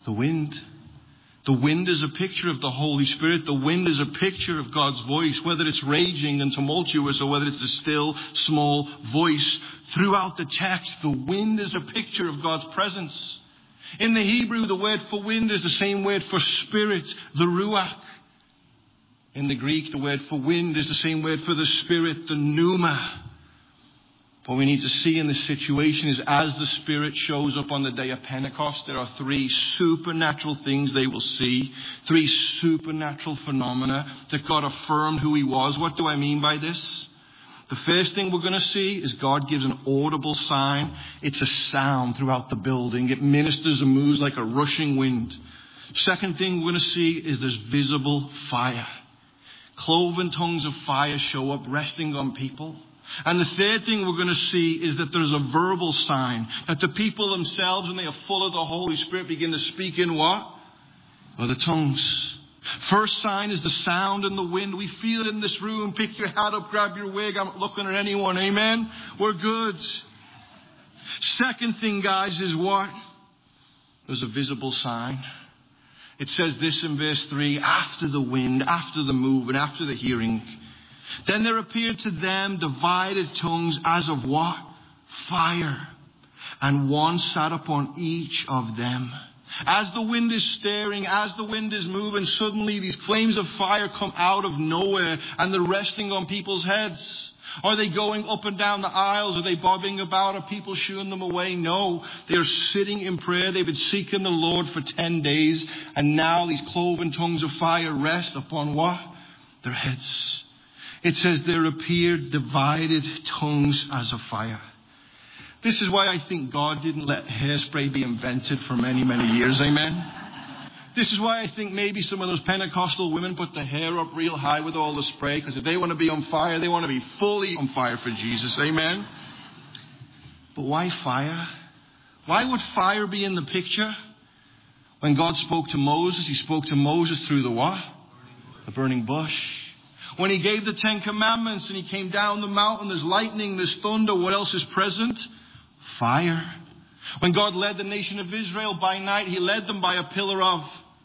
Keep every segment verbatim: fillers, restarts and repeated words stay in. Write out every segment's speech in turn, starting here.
The wind. The wind is a picture of the Holy Spirit. The wind is a picture of God's voice, whether it's raging and tumultuous or whether it's a still, small voice. Throughout the text, the wind is a picture of God's presence. In the Hebrew, the word for wind is the same word for spirit, the ruach. In the Greek, the word for wind is the same word for the spirit, the pneuma. What we need to see in this situation is as the Spirit shows up on the day of Pentecost, there are three supernatural things they will see. Three supernatural phenomena that God affirmed who He was. What do I mean by this? The first thing we're going to see is God gives an audible sign. It's a sound throughout the building. It ministers and moves like a rushing wind. Second thing we're going to see is there's visible fire. Cloven tongues of fire show up resting on people. And the third thing we're going to see is that there's a verbal sign. That the people themselves, when they are full of the Holy Spirit, begin to speak in what? Other tongues. First sign is the sound and the wind. We feel it in this room. Pick your hat up, grab your wig. I'm not looking at anyone. Amen? We're good. Second thing, guys, is what? There's a visible sign. It says this in verse three. After the wind, after the move, and after the hearing, then there appeared to them divided tongues as of what? Fire. And one sat upon each of them. As the wind is stirring, as the wind is moving, suddenly these flames of fire come out of nowhere and they're resting on people's heads. Are they going up and down the aisles? Are they bobbing about? Are people shooing them away? No. They're sitting in prayer. They've been seeking the Lord for ten days. And now these cloven tongues of fire rest upon what? Their heads. It says there appeared divided tongues as of fire. This is why I think God didn't let hairspray be invented for many, many years. Amen. This is why I think maybe some of those Pentecostal women put the hair up real high with all the spray. Because if they want to be on fire, they want to be fully on fire for Jesus. Amen. But why fire? Why would fire be in the picture? When God spoke to Moses, He spoke to Moses through the what? The burning bush. When He gave the Ten Commandments and He came down the mountain, there's lightning, there's thunder. What else is present? Fire. When God led the nation of Israel by night, He led them by a pillar of.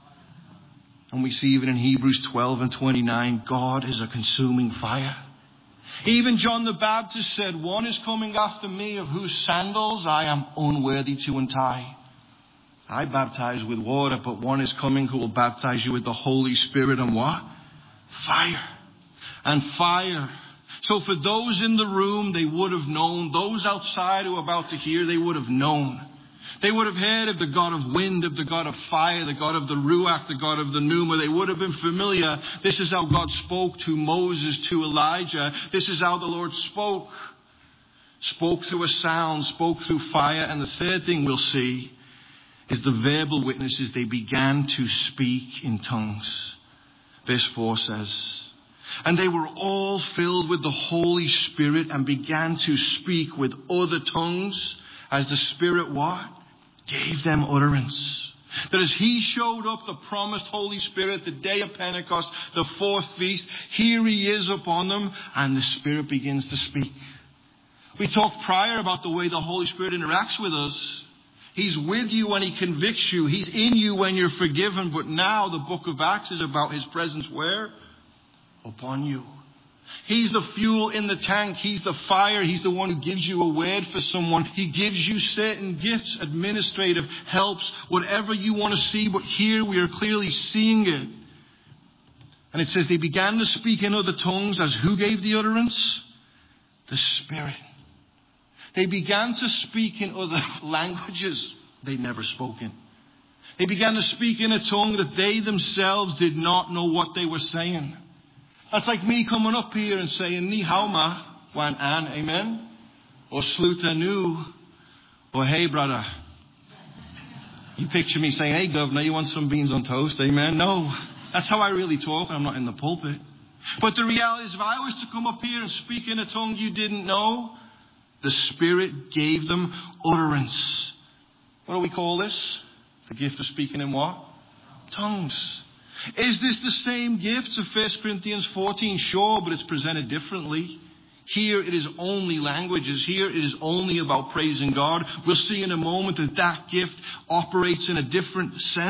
And we see even in Hebrews twelve and twenty-nine, God is a consuming fire. Even John the Baptist said, one is coming after me of whose sandals I am unworthy to untie. I baptize with water, but one is coming who will baptize you with the Holy Spirit and what? Fire. And fire. So for those in the room, they would have known. Those outside who are about to hear, they would have known. They would have heard of the God of wind, of the God of fire, the God of the Ruach, the God of the Pneuma. They would have been familiar. This is how God spoke to Moses, to Elijah. This is how the Lord spoke. Spoke through a sound, spoke through fire. And the third thing we'll see is the verbal witnesses. They began to speak in tongues. Verse four says, and they were all filled with the Holy Spirit and began to speak with other tongues as the Spirit what? Gave them utterance. That as He showed up, the promised Holy Spirit, the day of Pentecost, the fourth feast, here He is upon them and the Spirit begins to speak. We talked prior about the way the Holy Spirit interacts with us. He's with you when He convicts you. He's in you when you're forgiven. But now the book of Acts is about His presence where? Upon you. He's the fuel in the tank. He's the fire. He's the one who gives you a word for someone. He gives you certain gifts, administrative helps, whatever you want to see. But here we are clearly seeing it. And it says they began to speak in other tongues as who gave the utterance? The Spirit. They began to speak in other languages they'd never spoken. They began to speak in a tongue that they themselves did not know what they were saying. That's like me coming up here and saying, Ni hao ma, wan an, amen? Or sluta nu, or hey brother. You picture me saying, hey governor, you want some beans on toast, amen? No, that's how I really talk. I'm not in the pulpit. But the reality is, if I was to come up here and speak in a tongue you didn't know, the Spirit gave them utterance. What do we call this? The gift of speaking in what? Tongues. Is this the same gift of First Corinthians fourteen? Sure, but it's presented differently. Here it is only languages. Here it is only about praising God. We'll see in a moment that that gift operates in a different sense.